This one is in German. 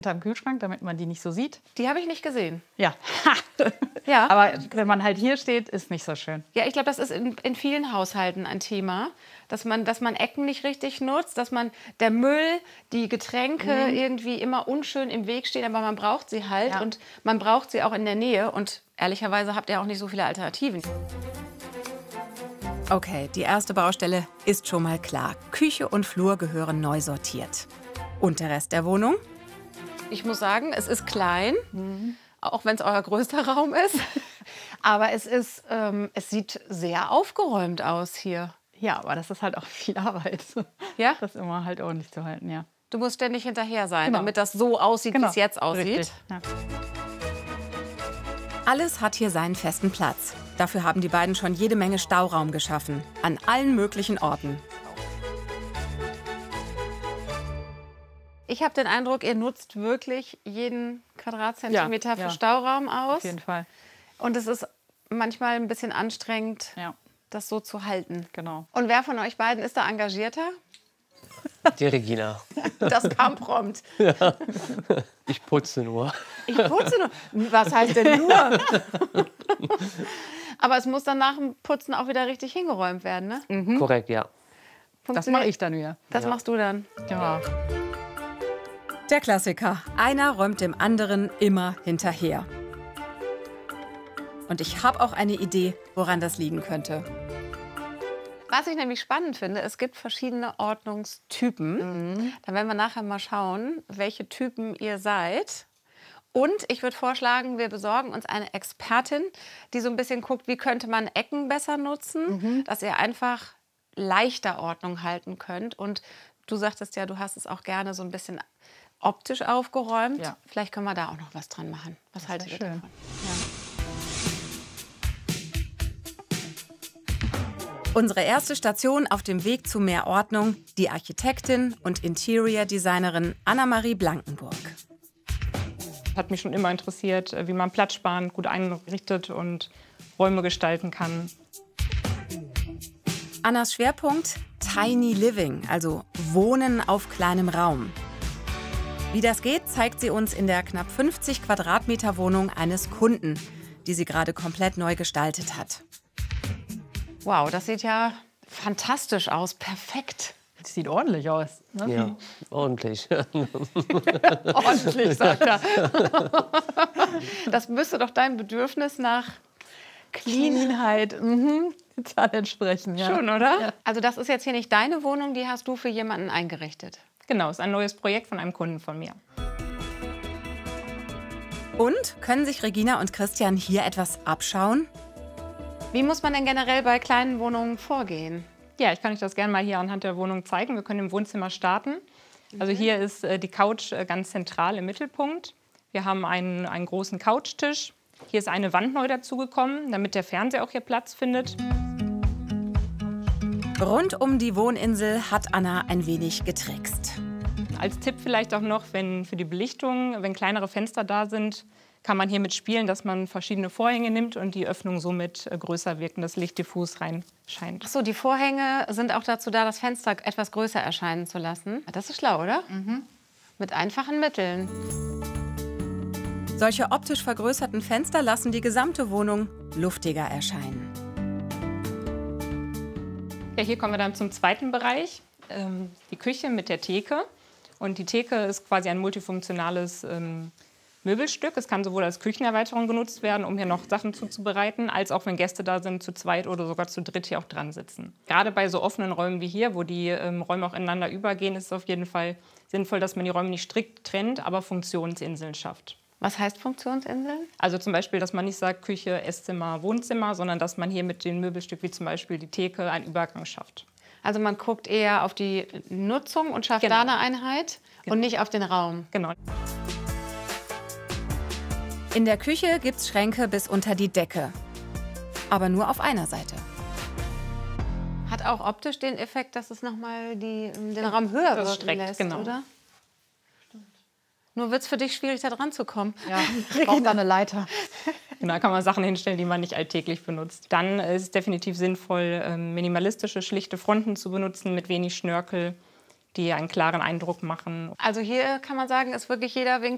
Unterm Kühlschrank, damit man die nicht so sieht. Die habe ich nicht gesehen. Ja. Ja. Aber wenn man halt hier steht, ist nicht so schön. Ja, ich glaube, das ist in vielen Haushalten ein Thema, dass man Ecken nicht richtig nutzt, dass man der Müll, die Getränke irgendwie immer unschön im Weg stehen, aber man braucht sie halt und man braucht sie auch in der Nähe. Und ehrlicherweise habt ihr auch nicht so viele Alternativen. Okay, die erste Baustelle ist schon mal klar. Küche und Flur gehören neu sortiert. Und der Rest der Wohnung? Ich muss sagen, es ist klein, auch wenn es euer größter Raum ist. Aber es sieht sehr aufgeräumt aus hier. Ja, aber das ist halt auch viel Arbeit. Ja? Das immer halt ordentlich zu halten, ja. Du musst ständig hinterher sein, Genau. damit das so aussieht, wie es jetzt aussieht. Richtig. Ja. Alles hat hier seinen festen Platz. Dafür haben die beiden schon jede Menge Stauraum geschaffen. An allen möglichen Orten. Ich habe den Eindruck, ihr nutzt wirklich jeden Quadratzentimeter für Stauraum aus. Auf jeden Fall. Und es ist manchmal ein bisschen anstrengend, Ja, das so zu halten. genau. Und wer von euch beiden ist da engagierter? Die Regina. Das kam prompt. Ich putze nur. Ich putze nur. Was heißt denn nur? Aber es muss dann nach dem Putzen auch wieder richtig hingeräumt werden, ne? Korrekt, ja. Das mache ich dann wieder. Das machst du dann. Genau. Der Klassiker. Einer räumt dem anderen immer hinterher. Und ich habe auch eine Idee, woran das liegen könnte. Was ich nämlich spannend finde, es gibt verschiedene Ordnungstypen. Da werden wir nachher mal schauen, welche Typen ihr seid. Und ich würde vorschlagen, wir besorgen uns eine Expertin, die so ein bisschen guckt, wie könnte man Ecken besser nutzen, dass ihr einfach leichter Ordnung halten könnt. Und du sagtest ja, du hast es auch gerne so ein bisschen optisch aufgeräumt. Ja. Vielleicht können wir da auch noch was dran machen. Was haltet ihr davon? Unsere erste Station auf dem Weg zu mehr Ordnung, die Architektin und Interior-Designerin Anna-Marie Blankenburg. Hat mich schon immer interessiert, wie man platzsparend gut einrichtet und Räume gestalten kann. Annas Schwerpunkt: Tiny Living, also Wohnen auf kleinem Raum. Wie das geht, zeigt sie uns in der knapp 50 Quadratmeter Wohnung eines Kunden, die sie gerade komplett neu gestaltet hat. Wow, das sieht ja fantastisch aus, perfekt. Das sieht ordentlich aus. Ne? Ja, ordentlich. Ordentlich, sagt er. Das müsste doch dein Bedürfnis nach Cleanheit total entsprechen. Ja. schon, oder? Ja. Also das ist jetzt hier nicht deine Wohnung, die hast du für jemanden eingerichtet. Genau, ist ein neues Projekt von einem Kunden von mir. Und können sich Regina und Christian hier etwas abschauen? Wie muss man denn generell bei kleinen Wohnungen vorgehen? Ja, ich kann euch das gerne mal hier anhand der Wohnung zeigen. Wir können im Wohnzimmer starten. Also hier ist die Couch ganz zentral im Mittelpunkt. Wir haben einen großen Couchtisch. Hier ist eine Wand neu dazugekommen, damit der Fernseher auch hier Platz findet. Rund um die Wohninsel hat Anna ein wenig getrickst. Als Tipp vielleicht auch noch, wenn für die Belichtung, wenn kleinere Fenster da sind, kann man hiermit spielen, dass man verschiedene Vorhänge nimmt und die Öffnung somit größer wirkt und das Licht diffus reinscheint. Ach so, die Vorhänge sind auch dazu da, das Fenster etwas größer erscheinen zu lassen. Das ist schlau, oder? Mit einfachen Mitteln. Solche optisch vergrößerten Fenster lassen die gesamte Wohnung luftiger erscheinen. Ja, hier kommen wir dann zum zweiten Bereich, die Küche mit der Theke. Und die Theke ist quasi ein multifunktionales Möbelstück. Es kann sowohl als Küchenerweiterung genutzt werden, um hier noch Sachen zuzubereiten, als auch, wenn Gäste da sind, zu zweit oder sogar zu dritt hier auch dran sitzen. Gerade bei so offenen Räumen wie hier, wo die Räume auch ineinander übergehen, ist es auf jeden Fall sinnvoll, dass man die Räume nicht strikt trennt, aber Funktionsinseln schafft. Was heißt Funktionsinseln? Also zum Beispiel, dass man nicht sagt Küche, Esszimmer, Wohnzimmer, sondern dass man hier mit den Möbelstück wie zum Beispiel die Theke einen Übergang schafft. Also man guckt eher auf die Nutzung und schafft da eine Einheit und nicht auf den Raum. Genau. In der Küche gibt's Schränke bis unter die Decke. Aber nur auf einer Seite. Hat auch optisch den Effekt, dass es nochmal den Raum höher wirken streckt, lässt, genau. oder? Nur wird es für dich schwierig, da dran zu kommen. Ja, ich brauche da eine Leiter. Da kann man Sachen hinstellen, die man nicht alltäglich benutzt. Dann ist es definitiv sinnvoll, minimalistische, schlichte Fronten zu benutzen mit wenig Schnörkel, die einen klaren Eindruck machen. Also hier kann man sagen, ist wirklich jeder Winkel